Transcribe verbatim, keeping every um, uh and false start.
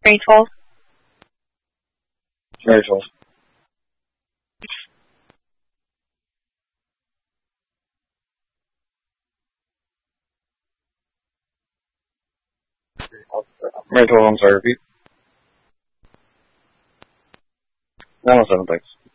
May twelfth. May twelfth. May twelfth, I'm sorry, repeat. nine oh seven, thanks.